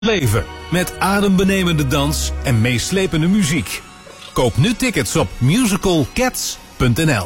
Leven met adembenemende dans en meeslepende muziek. Koop nu tickets op musicalcats.nl.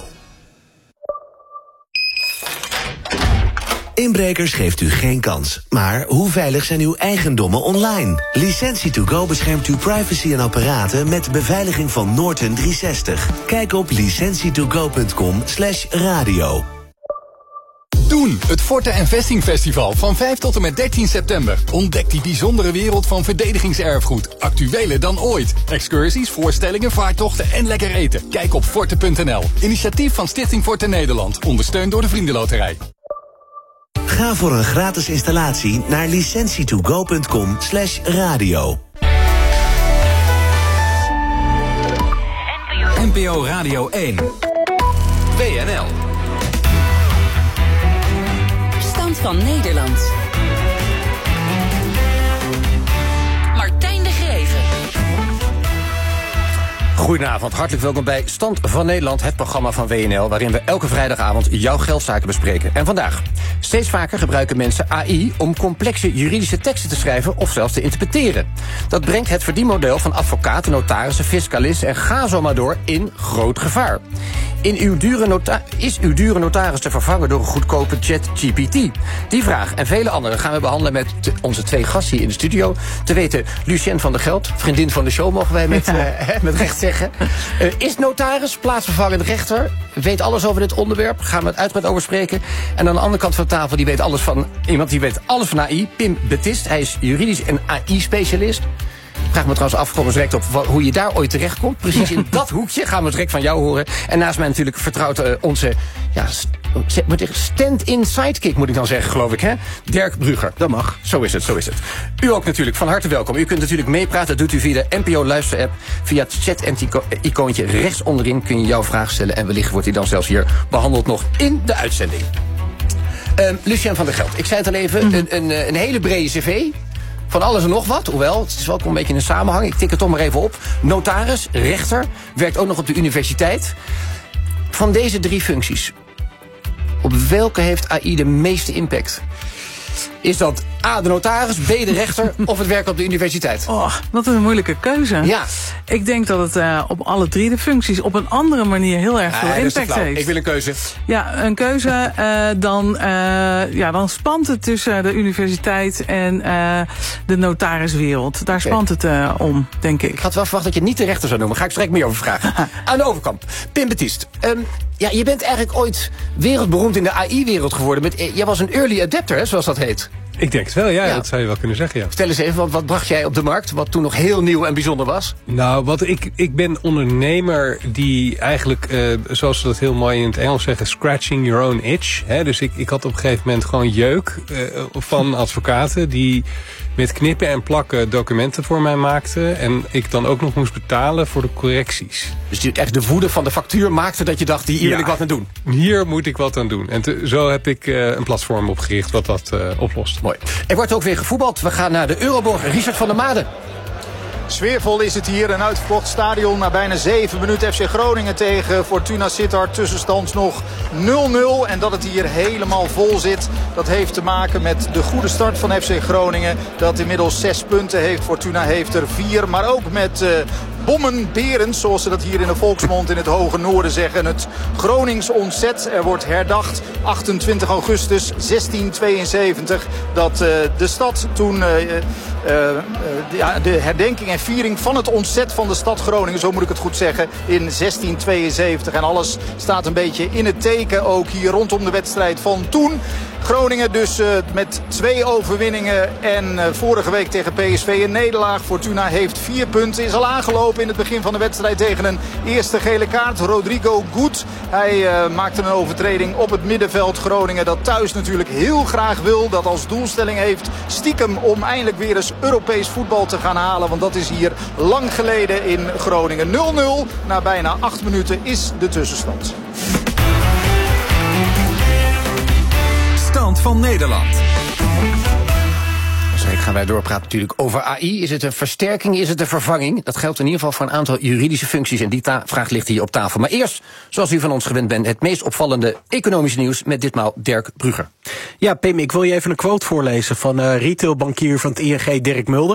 Inbrekers geeft u geen kans. Maar hoe veilig zijn uw eigendommen online? Licentie2Go beschermt uw privacy en apparaten met de beveiliging van Norton 360. Kijk op licentietogo.com/radio. Doen, het Forte Investing Festival van 5 tot en met 13 september. Ontdek die bijzondere wereld van verdedigingserfgoed. Actueler dan ooit. Excursies, voorstellingen, vaartochten en lekker eten. Kijk op forte.nl. Initiatief van Stichting Forte Nederland. Ondersteund door de Vriendenloterij. Ga voor een gratis installatie naar licentietogo.com/radio. NPO Radio 1. WNL. Stand van Nederland. Martijn de Greven. Goedenavond, hartelijk welkom bij Stand van Nederland, het programma van WNL... waarin we elke vrijdagavond jouw geldzaken bespreken. En vandaag, steeds vaker gebruiken mensen AI... om complexe juridische teksten te schrijven of zelfs te interpreteren. Dat brengt het verdienmodel van advocaten, notarissen, fiscalisten... en ga zo maar door in groot gevaar. Is uw dure notaris te vervangen door een goedkope ChatGPT? Die vraag en vele andere gaan we behandelen met onze twee gasten hier in de studio. Te weten, Lucien van der Geld, vriendin van de show, mogen wij met recht zeggen. Is notaris plaatsvervangend rechter? Weet alles over dit onderwerp, gaan we het uitgebreid over spreken. En aan de andere kant van de tafel, die weet alles van iemand die weet alles van AI, Pim Betist. Hij is juridisch en AI-specialist. Ik vraag me trouwens af, kom eens direct op hoe je daar ooit terecht komt. Precies in dat hoekje gaan we direct van jou horen. En naast mij natuurlijk vertrouwt onze stand-in sidekick, moet ik dan zeggen, geloof ik, hè? Dirk Brugger. Dat mag. Zo is het, zo is het. U ook natuurlijk, van harte welkom. U kunt natuurlijk meepraten, dat doet u via de NPO-luisterapp. Via het chat-icoontje rechts onderin kun je jouw vraag stellen. En wellicht wordt die dan zelfs hier behandeld nog in de uitzending. Lucien van der Geld, ik zei het al even, een hele brede cv... Van alles en nog wat, hoewel, het is wel een beetje een samenhang. Ik tik het toch maar even op. Notaris, rechter, werkt ook nog op de universiteit. Van deze drie functies, op welke heeft AI de meeste impact? Is dat A, de notaris, B, de rechter of het werken op de universiteit? Oh, wat een moeilijke keuze. Ja. Ik denk dat het op alle drie de functies op een andere manier heel erg veel impact heeft. Ik wil een keuze. Ja, een keuze, dan spant het tussen de universiteit en de notariswereld. Daar spant het om, denk ik. Ik had wel verwacht dat je niet de rechter zou noemen. Ga ik straks meer over vragen. Aan de overkant, Pim Betist. Je bent eigenlijk ooit wereldberoemd in de AI-wereld geworden. Jij was een early adapter, hè, zoals dat heet. Ik denk het wel, ja, dat zou je wel kunnen zeggen, ja. Vertel eens even, wat bracht jij op de markt, wat toen nog heel nieuw en bijzonder was? Nou, ik ben ondernemer die eigenlijk, zoals ze dat heel mooi in het Engels zeggen, scratching your own itch. Hè? Dus ik had op een gegeven moment gewoon jeuk van advocaten die met knippen en plakken documenten voor mij maakten. En ik dan ook nog moest betalen voor de correcties. Dus echt de woede van de factuur maakte dat je dacht, hier wil ik wat aan doen. Hier moet ik wat aan doen. En zo heb ik een platform opgericht wat dat oplost. Mooi. Er wordt ook weer gevoetbald. We gaan naar de Euroborg. Richard van der Made. Sfeervol is het hier. Een uitverkocht stadion na bijna 7 minuten. FC Groningen tegen Fortuna Sittard. Tussenstand nog 0-0. En dat het hier helemaal vol zit, dat heeft te maken met de goede start van FC Groningen. Dat inmiddels 6 punten heeft. Fortuna heeft er 4. Maar ook met bommen, berend, zoals ze dat hier in de volksmond in het hoge noorden zeggen. Het Gronings ontzet. Er wordt herdacht 28 augustus 1672. Dat de stad toen de herdenking en viering van het ontzet van de stad Groningen, zo moet ik het goed zeggen, in 1672. En alles staat een beetje in het teken ook hier rondom de wedstrijd van toen. Groningen dus met 2 overwinningen en vorige week tegen PSV een nederlaag. Fortuna heeft 4 punten, is al aangelopen in het begin van de wedstrijd tegen een eerste gele kaart. Rodrigo Goed, hij maakte een overtreding op het middenveld. Groningen dat thuis natuurlijk heel graag wil, dat als doelstelling heeft stiekem om eindelijk weer eens Europees voetbal te gaan halen. Want dat is hier lang geleden in Groningen. 0-0 na bijna 8 minuten is de tussenstand. Stand van Nederland. Ik gaan wij doorpraten natuurlijk over AI. Is het een versterking, is het een vervanging? Dat geldt in ieder geval voor een aantal juridische functies. En die vraag ligt hier op tafel. Maar eerst, zoals u van ons gewend bent, het meest opvallende economische nieuws met ditmaal Dirk Brugger. Ja, Pim, ik wil je even een quote voorlezen van retailbankier van het ING, Dirk Mulder.